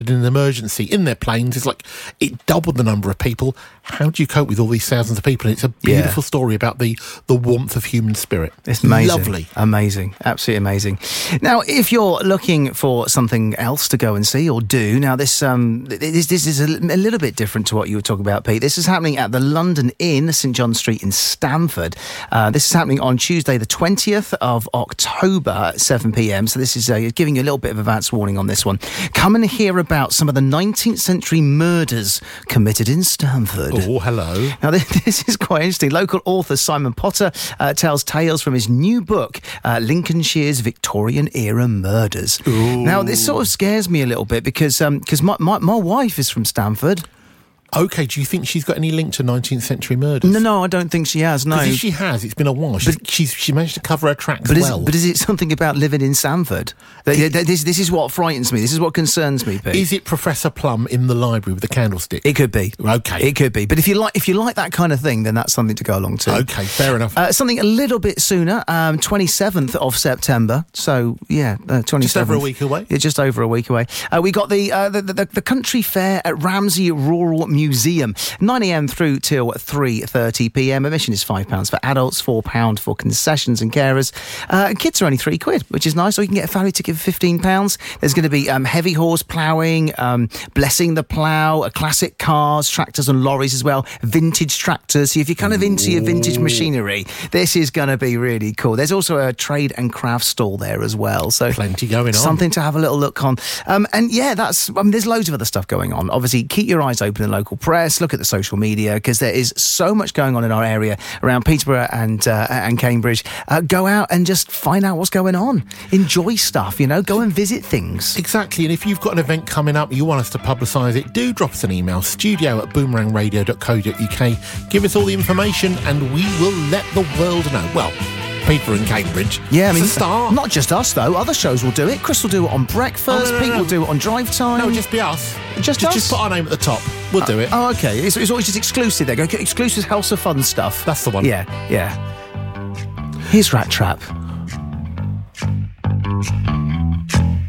in an emergency in their planes. It's like it doubled the number of people. How do you cope with all these thousands of people? And it's a beautiful story about the warmth of human spirit. It's amazing. Lovely. Amazing. Absolutely amazing. Now, if you're looking for something else to go and see or do, now this is a little bit different to what you were talking about, Pete. This is happening at the London Inn, St John Street in Stamford. This is happening on Tuesday, the 20th of October at 7 p.m. So this is giving you a little bit of advance warning on this one. Come and hear about some of the 19th century murders committed in Stamford. Oh, hello. Now, this is quite interesting. Local author Simon Potter tells tales from his new book, Lincolnshire's Victorian-era Murders. Ooh. Now, this sort of scares me a little bit because my wife is from Stamford. OK, do you think she's got any link to 19th century murders? No, I don't think she has, no. Because if she has, it's been a while. She managed to cover her tracks well. But is it something about living in Stamford? This is what frightens me. This is what concerns me, Pete. Is it Professor Plum in the library with the candlestick? It could be. OK. It could be. But if you like that kind of thing, then that's something to go along to. OK, fair enough. Something a little bit sooner, 27th of September. So, 27th. Just over a week away? Yeah, just over a week away. We got the country fair at Ramsey Rural Museum. 9 a.m. through till 3:30 p.m. Admission is £5 for adults, £4 for concessions and carers. Kids are only £3, which is nice. Or you can get a family ticket for £15. There's going to be heavy horse ploughing, blessing the plough, classic cars, tractors and lorries as well, vintage tractors. So if you're kind of into your vintage machinery, this is going to be really cool. There's also a trade and craft stall there as well. So plenty going on. Something to have a little look on. There's loads of other stuff going on. Obviously, keep your eyes open in the local press. Look at the social media because there is so much going on in our area around Peterborough and Cambridge. Go out and just find out what's going on. Enjoy stuff, go and visit things. Exactly, and if you've got an event coming up, you want us to publicise it, do drop us an email, studio@boomerangradio.co.uk. Give us all the information and we will let the world know. Well, Peterborough and Cambridge. Yeah, I mean, it's a start. Not just us, though. Other shows will do it. Chris will do it on breakfast. Pete will do it on drive time. No, just be us. Just us? Just put our name at the top. We'll do it. Oh, okay. It's always just exclusive there. Go exclusive House of Fun stuff. That's the one. Yeah. Here's Rat Trap.